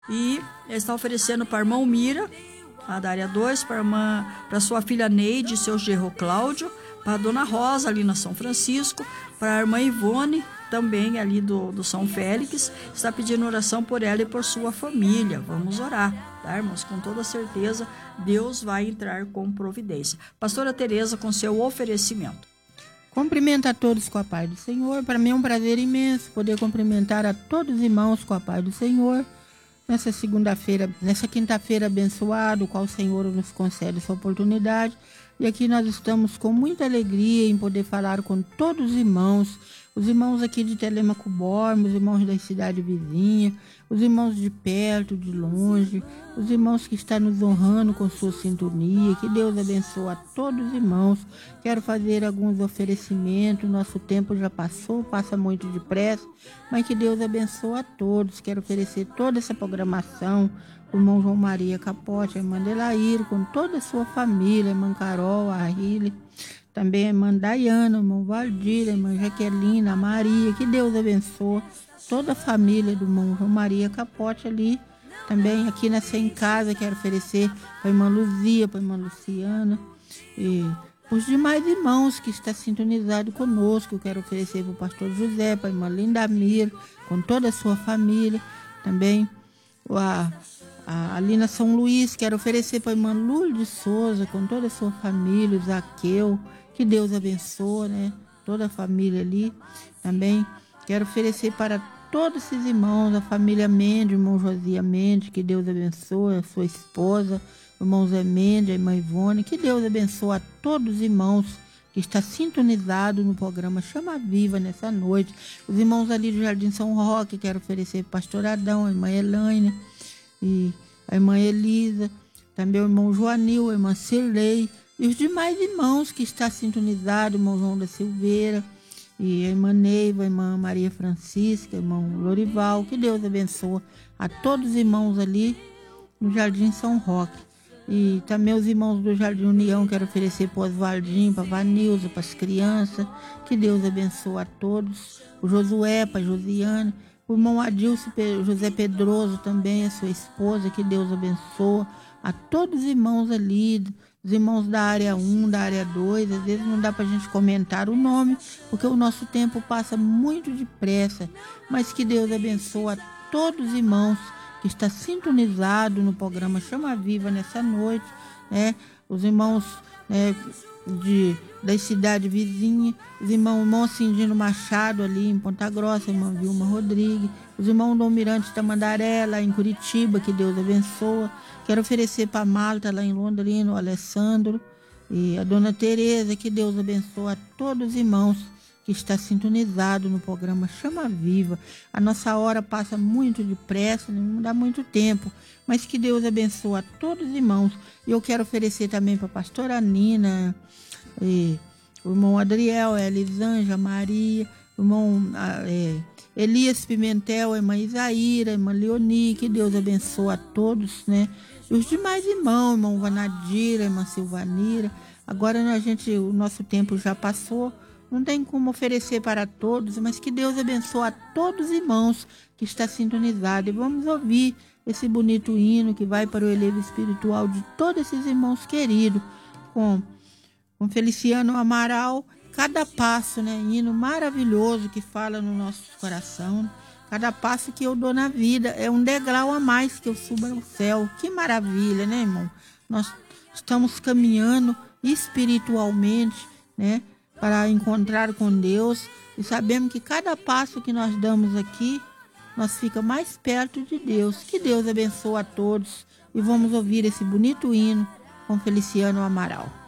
E ele está oferecendo para a irmã Mira, da área 2, para sua filha Neide e seu genro Cláudio, para a dona Rosa, ali na São Francisco, para a irmã Ivone, também ali do São Félix, está pedindo oração por ela e por sua família. Vamos orar, tá, irmãos? Com toda certeza, Deus vai entrar com providência. Pastora Tereza, com seu oferecimento. Cumprimento a todos com a paz do Senhor. Para mim é um prazer imenso poder cumprimentar a todos os irmãos com a paz do Senhor. Nessa quinta-feira abençoada, o qual o Senhor nos concede essa oportunidade. E aqui nós estamos com muita alegria em poder falar com todos os irmãos aqui de Telêmaco Borba, os irmãos da cidade vizinha, os irmãos de perto, de longe, os irmãos que estão nos honrando com sua sintonia. Que Deus abençoe a todos os irmãos. Quero fazer alguns oferecimentos, nosso tempo já passou, passa muito depressa, mas que Deus abençoe a todos. Quero oferecer toda essa programação, o irmão João Maria Capote, a irmã Delaíra, com toda a sua família, a irmã Carol, a Rile, também a irmã Dayana, o irmão Valdir, a irmã Jaquelina, a Maria. Que Deus abençoe toda a família do irmão João Maria Capote ali. Também aqui nessa em casa quero oferecer para a irmã Luzia, para a irmã Luciana e os demais irmãos que estão sintonizados conosco. Eu quero oferecer para o pastor José, para a irmã Lindamir, com toda a sua família. Também ali na São Luís, quero oferecer para a irmã Lourdes Souza, com toda a sua família, o Zaqueu. Que Deus abençoe, né? Toda a família ali. Também quero oferecer para todos esses irmãos, a família Mendes, o irmão Josia Mendes, que Deus abençoe, a sua esposa, o irmão Zé Mendes, a irmã Ivone. Que Deus abençoe a todos os irmãos que estão sintonizados no programa Chama Viva nessa noite. Os irmãos ali do Jardim São Roque, quero oferecer para o pastor Adão, a irmã Elaine e a irmã Elisa, também o irmão Joanil, a irmã Cirlei e os demais irmãos que estão sintonizados, o irmão João da Silveira e a irmã Neiva, a irmã Maria Francisca, o irmão Lorival. Que Deus abençoe a todos os irmãos ali no Jardim São Roque. E também os irmãos do Jardim União, quero oferecer para o Oswaldinho, para a Vanilza, para as crianças. Que Deus abençoe a todos. O Josué, para a Josiane, o irmão Adilson, José Pedroso também, a sua esposa. Que Deus abençoe a todos os irmãos ali, os irmãos da área 1, da área 2. Às vezes não dá para a gente comentar o nome, porque o nosso tempo passa muito depressa. Mas que Deus abençoe a todos os irmãos que está sintonizado no programa Chama Viva nessa noite, né? Os irmãos da cidade vizinha, os irmão Cindino Machado ali em Ponta Grossa, a irmã Vilma Rodrigues, os irmãos do Almirante Tamandaré lá em Curitiba, que Deus abençoe. Quero oferecer para Malta lá em Londrina, o Alessandro e a dona Tereza. Que Deus abençoe a todos os irmãos que está sintonizado no programa Chama Viva. A nossa hora passa muito depressa, não dá muito tempo, mas que Deus abençoe a todos os irmãos. E eu quero oferecer também para a pastora Nina, o irmão Adriel, a Elisângela, a Maria, o irmão Elias Pimentel, a irmã Isaíra, a irmã Leoni. Que Deus abençoe a todos, né? E os demais irmãos, irmão Vanadira, a irmã Silvanira. Agora o nosso tempo já passou, não tem como oferecer para todos, mas que Deus abençoe a todos os irmãos que estão sintonizados. E vamos ouvir esse bonito hino que vai para o elevo espiritual de todos esses irmãos queridos, com Feliciano Amaral. Cada passo, né? Hino maravilhoso que fala no nosso coração. Cada passo que eu dou na vida é um degrau a mais que eu subo ao céu. Que maravilha, né, irmão? Nós estamos caminhando espiritualmente, né, para encontrar com Deus, e sabemos que cada passo que nós damos aqui, nós ficamos mais perto de Deus. Que Deus abençoe a todos, e vamos ouvir esse bonito hino com Feliciano Amaral.